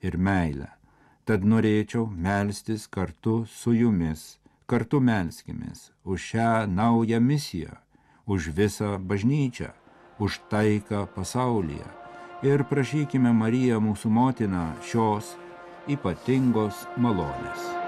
ir meilę. Tad norėčiau melstis kartu su jumis, kartu melskimės už šią naują misiją, už visą bažnyčią, už taiką pasaulyje ir prašykime Mariją mūsų motiną šios ypatingos malonės.